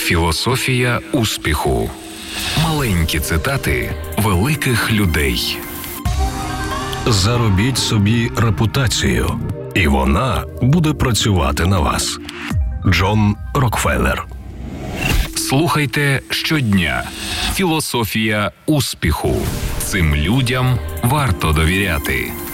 Філософія успіху. Маленькі цитати великих людей. Заробіть собі репутацію, і вона буде працювати на вас. Джон Рокфеллер. Слухайте щодня. Філософія успіху. Цим людям варто довіряти.